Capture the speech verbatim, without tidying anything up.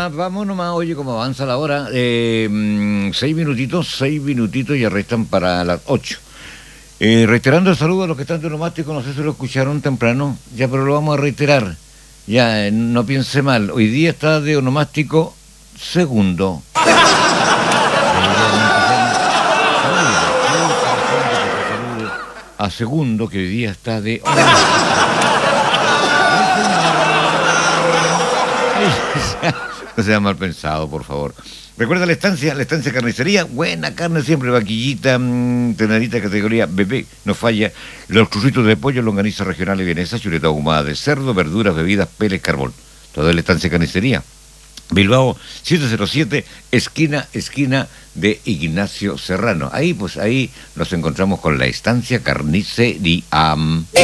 nomás, vamos nomás, oye, cómo avanza la hora. Eh, mm, seis minutitos, seis minutitos y restan para las ocho. Eh, reiterando el saludo a los que están de onomástico, no sé si lo escucharon temprano, ya, pero lo vamos a reiterar. Ya, eh, no piense mal, hoy día está de onomástico segundo. A segundo, que hoy día está de no sea mal pensado, por favor. Recuerda la estancia, la estancia carnicería, buena carne siempre, vaquillita, mmm, tenadita categoría bebé, no falla. Los crucitos de pollo, longaniza regional y vienesa, chuleta ahumada de cerdo, verduras, bebidas, peles, carbón. Toda la estancia carnicería. Bilbao siete cero siete, esquina, esquina de Ignacio Serrano. Ahí, pues ahí nos encontramos con la estancia carnicería.